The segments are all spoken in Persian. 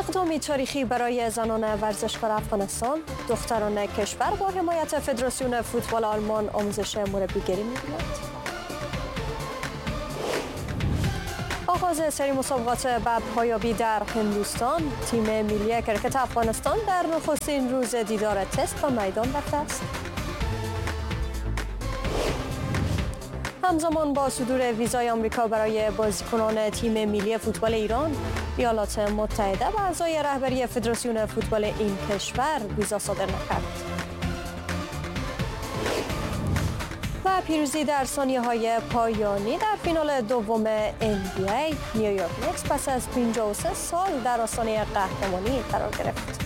اقدامی تاریخی برای زنان ورزشکار افغانستان، دختران کشور با حمایت فدراسیون فوتبال آلمان آموزش مربیگری می‌بیند. آغاز سری مسابقات به پایابی در هندوستان، تیم ملی کرکت افغانستان در نخستین روز دیدار تست به میدان رفته است. همزمان با صدور ویزای آمریکا برای بازیکنان تیم ملی فوتبال ایران، ایالات متحده و اعضای رهبری فدراسیون فوتبال این کشور ویزا صادر نکرد. و پیروزی در ثانیه‌های پایانی در فینال دوم NBA، نیویورک نیکس پس از 53 سال در آستانه قهرمانی قرار گرفت.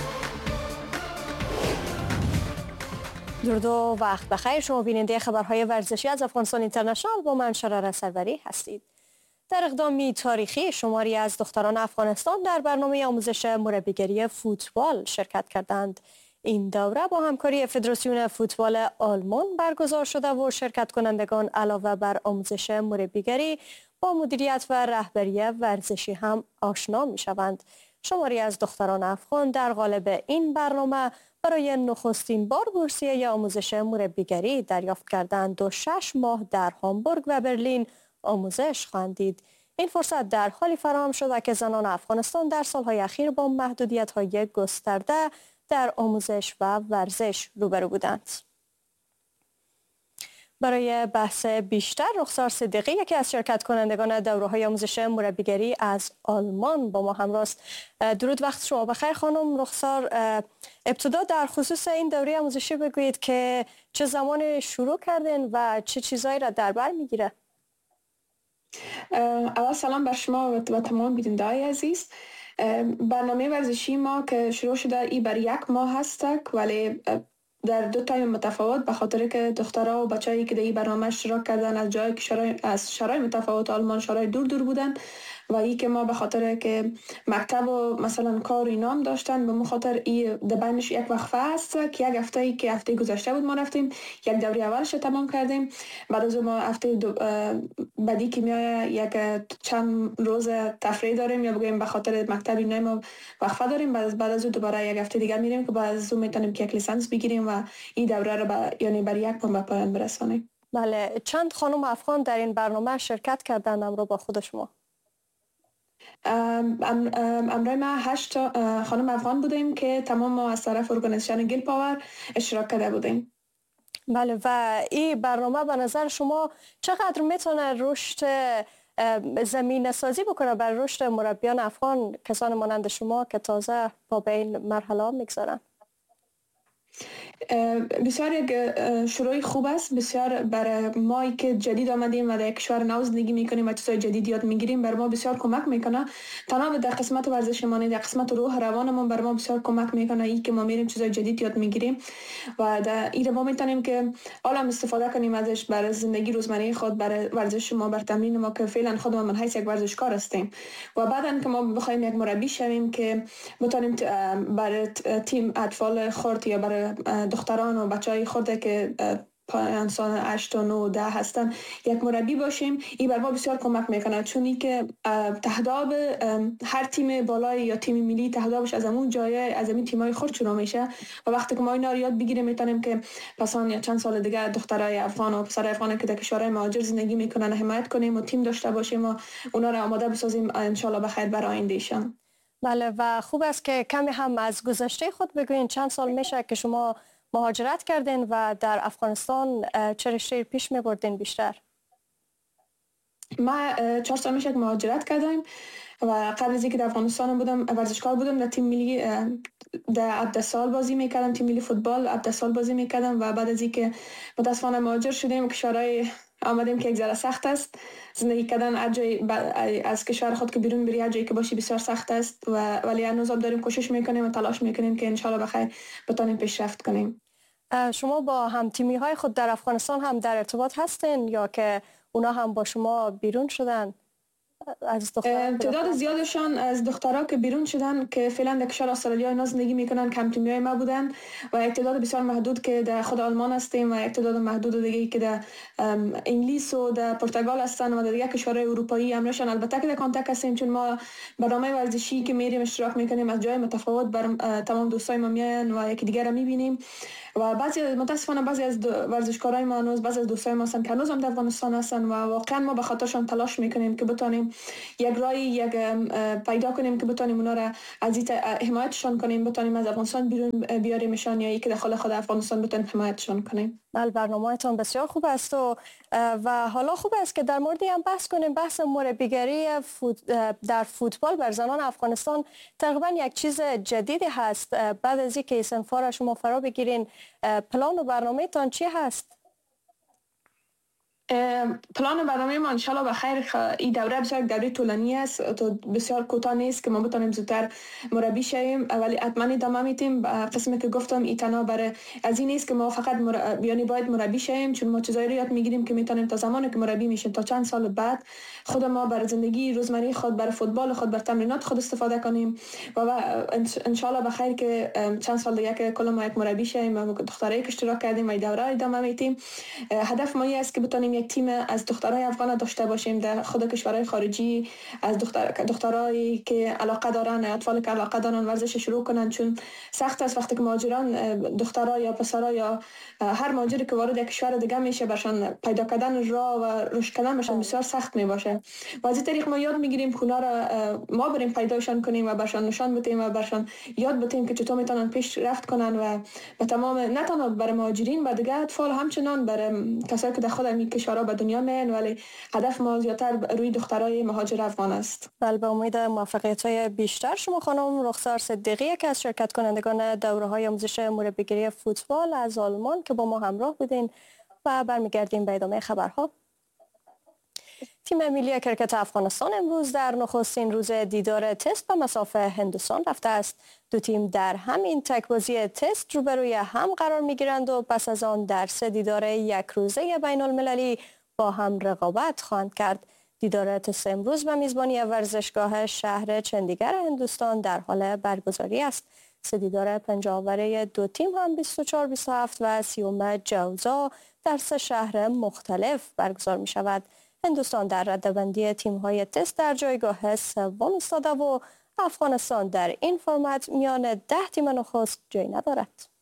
درود و وقت بخیر، شما بیننده خبرهای ورزشی از افغانستان اینترنشنال با من شراره سروری هستید. در اقدامی تاریخی شماری از دختران افغانستان در برنامه آموزش مربیگری فوتبال شرکت کردند. این دوره با همکاری فدراسیون فوتبال آلمان برگزار شده و شرکت کنندگان علاوه بر آموزش مربیگری با مدیریت و رهبری ورزشی هم آشنا می شوند. شماری از دختران افغان در قالب این برنامه برای نخستین بار بورسیه آموزش مربیگری دریافت کردند و 6 ماه در هامبورگ و برلین آموزش خواهند دید. این فرصت در حالی فراهم شده که زنان افغانستان در سالهای اخیر با محدودیت‌های گسترده در آموزش و ورزش روبرو بودند. برای بحث بیشتر رخسار صدیقی، یکی از شرکت کنندگان دوره‌های آموزش مربیگری از آلمان با ما همراه است. درود، وقت شما بخیر خانم رخسار. ابتدا در خصوص این دوره آموزشی بگویید که چه زمان شروع کردین و چه چیزایی را در بر میگیره؟ اول سلام بر شما و تمام بیننده‌های عزیز. برنامه ورزشی ما که شروع شده ای بر 1 ماه هستک، ولی در 2 تایم متفاوت، به خاطر که دخترها و بچه‌ای که در این برنامه اشتراک کردن از جای از شهرهای متفاوت آلمان، شهرهای دور دور بودن و ای که ما به خاطر که مکتب و مثلا کار و اینام داشتن، به خاطر این در بینش یک وقفه هست که یک هفته که هفته گذشته بود ما رفتیم یک دوره اولش تمام کردیم. بعد از ما هفته بعدی که میای یک چند روز تفریح داریم، یا بگیم به خاطر مکتب اینا ما وقفه داریم. بعد از دوباره یک هفته دیگه میریم که بعد از اون میتونیم که یک لیسانس بگیریم و این دوره رو یعنی برای 1 ماه به پایان برسونیم. بله، چند خانم افغان در این برنامه شرکت کردن امروز با خود شما؟ امروز ما 8 خانم افغان بودیم که تمام ما از طرف ارگانیزیشن گیل پاور اشتراک کرده بودیم. بله، و این برنامه به نظر شما چقدر میتونه رشد زمینه سازی بکنه بر رشد مربیان افغان، کسان مانند شما که تازه با به این مرحله میگذارن؟ بسیار یک شروع خوب است. بسیار برای ما که جدید آمدیم و در کشور نو زندگی میکنیم و چیزای جدید یاد میگیریم، بر ما بسیار کمک میکنه. تنها در قسمت ورزشمانی، در قسمت روح روانمون بر ما بسیار کمک میکنه ای که ما میریم چیزای جدید یاد میگیریم و در این ما میتونیم که حالا استفاده کنیم ازش برای زندگی روزمره خود، برای ورزش ما، بر تمرین ما که فعلا خودمون من حیث یک ورزشکار هستیم و بعدن که ما بخوایم یک مربی شویم که بتونیم برای تیم اطفال خرد یا برای دختران و بچهای خورده که پایان سال 8 و 9 و 10 هستن یک مربی باشیم. این بر ما بسیار کمک میکنه، چونی که تهداب هر تیم بالای یا تیم ملی تهدابش از همون جای از همین تیمای خرد شروع میشه و وقتی که ما اینا رو یاد بگیریم میتونیم که پسان یا چند سال دیگه دخترای افغان و پسرای افغان که در کشورهای مهاجر زندگی میکنن حمایت کنیم و تیم داشته باشیم و اونا رو آماده بسازیم ان شاء الله بخیر برای آیندهشان. بله، و خوب است که کمی هم از گذشته خود بگوین. چند سال میشه که شما مهاجرت کردین و در افغانستان چه رشته پیش میبردین بیشتر؟ ما 4 سال میشه که مهاجرت کردیم و قبل از اینکه در افغانستان بودم ورزشکار بودم، در تیم ملی در عبدالسال بازی میکردم، تیم ملی فوتبال عبدالسال بازی میکردم و بعد از اینکه متاسفانه مهاجر شدیم کشورهای آمدیم که یک ذره سخت است زندگی کردن، هر جای از کشور خود که بیرون بری هر جایی که باشی بسیار سخت است و ولی هنوز داریم کوشش میکنیم و تلاش میکنیم که ان شاء الله بخیر بتونیم پیشرفت کنیم. شما با هم تیمی های خود در افغانستان هم در ارتباط هستین یا که اونا هم با شما بیرون شدن؟ از دختران تعداد زیادشان از دخترها که بیرون شدن که فعلا در کشور استرالیا اینا زندگی میکنن کم تیمیای ما بودن و یک تعداد بسیار محدود که در خود آلمان هستیم و یک تعداد محدود دیگه که در انگلیس و در پرتغال هستن و در دیگه کشورهای اروپایی همراهشان. البته که در کانتکت هستیم چون ما برنامه ورزشی که میریم اشتراک میکنیم از جای متفاوت بر تمام دوستای ما میان و یکی دیگر رو میبینیم و متاسفانه بعضی از ورزشکارای ما هنوز بعضی از دوستای ما هستن که هنوز هم در افغانستان هستن و واقعا ما به خاطرشان تلاش میکنیم که بتونیم یک پیدا کنیم که بتونیم اونا را از حمایتشان کنیم، بتونیم از افغانستان بیرون بیاریمشان یا یک داخل خود افغانستان بتونیم حمایتشان کنیم. برنامه‌تون بسیار خوب است و حالا خوب است که در موردی هم بحث کنیم. بحث مربیگری در فوتبال بر زنان افغانستان تقریبا یک چیز جدیدی هست. بعد از اینکه اسنفا را شما فرا بگیرین، پلان و برنامه تان چی هست؟ پلان برنامه ما انشالله به خیر. این دوره بسیار دوره طولانی است، بسیار کوتاه نیست که ما بتونیم زودتر مربی شویم، ولی حتما ادامه میدیم. قسمی که گفتم این تنها برای از این نیست که ما فقط یعنی باید مربی شویم، چون ما چیزایی رو یاد میگیریم که میتونیم تا زمانی که مربی میشیم تا چند سال بعد خود ما برای زندگی روزمره خود، برای فوتبال خود، برای تمرینات خود استفاده کنیم و انشالله به خیر که چند سال دیگه که کل ما یک مربی شویم و دخترایی که اشتراک کردیم و دوره ادامه میدیم. هدف ما است که بتونیم یک تیم از دخترای افغان داشته باشیم در خود کشورهای خارجی، از دخترایی که علاقه دارن، اطفال که علاقه دارن ورزش شروع کنن، چون سخت است وقتی که مهاجران دخترها یا پسرها یا هر مهاجری که وارد کشور دیگه میشه برشان پیدا کردن راه و رشد کردن برشان بسیار سخت میباشه. و از این طریق ما یاد میگیریم که اونا را ما بریم پیداشان کنیم و برشان نشان بدیم و برشان یاد بدیم که چطور میتونن پیش رفت کنن و به تمام نه تنها برای مهاجرین و دیگه اطفال، همچنان برای کسایی که در خود این کشورها به دنیا میان، ولی هدف ما زیادتر روی دخترای مهاجر افغان است. بله، به امید موفقیت‌های بیشتر. شما خانم رخسار صدیقی که از شرکت کنندگان دوره‌های آموزش مربیگری فوتبال از آلمان که با ما همراه بودین و برمیگردیم به ادامه خبرها. تیم ملی کرکت افغانستان امروز در نخستین روز دیدار تست به مسافه هندوستان رفته است. دو تیم در همین تک‌بازی تست روبروی هم قرار می‌گیرند و پس از آن در سه دیدار یک روزه بین المللی با هم رقابت خواهند کرد. دیدار تست امروز به میزبانی ورزشگاه شهر چندیگر هندوستان در حال برگزاری است. سه دیدار پنجاه‌آور دو تیم هم 24، 27 و 30 جوزا در سه شهر مختلف برگزار می شود. هندوستان در رده‌بندی تیم‌های تست در جایگاه سوم ایستاده و افغانستان در این فرمت میان 10 تیم نخست جای ندارد.